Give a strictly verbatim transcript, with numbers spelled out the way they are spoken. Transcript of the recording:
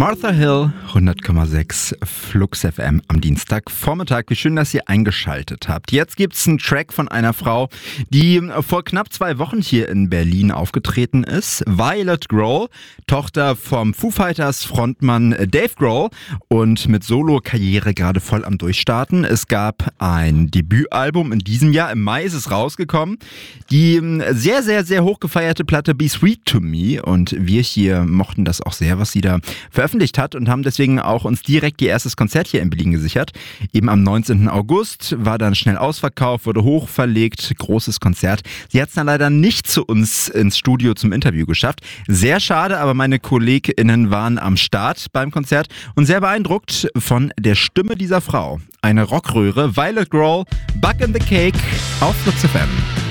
Martha Hill, hundert Komma sechs Flux F M am Dienstagvormittag. Wie schön, dass ihr eingeschaltet habt. Jetzt gibt's einen Track von einer Frau, die vor knapp zwei Wochen hier in Berlin aufgetreten ist. Violet Grohl, Tochter vom Foo Fighters Frontmann Dave Grohl und mit Solo-Karriere gerade voll am Durchstarten. Es gab ein Debütalbum in diesem Jahr, im Mai ist es rausgekommen. Die sehr, sehr, sehr hochgefeierte Platte Be Sweet to Me, und wir hier mochten das auch sehr, was sie da veröffentlicht hat, und haben deswegen auch uns direkt ihr erstes Konzert hier in Berlin gesichert. Eben am neunzehnten August, war dann schnell ausverkauft, wurde hochverlegt, großes Konzert. Sie hat es dann leider nicht zu uns ins Studio zum Interview geschafft. Sehr schade, aber meine KollegInnen waren am Start beim Konzert und sehr beeindruckt von der Stimme dieser Frau. Eine Rockröhre, Violet Grohl, Bug in the Cake auf Flux F M.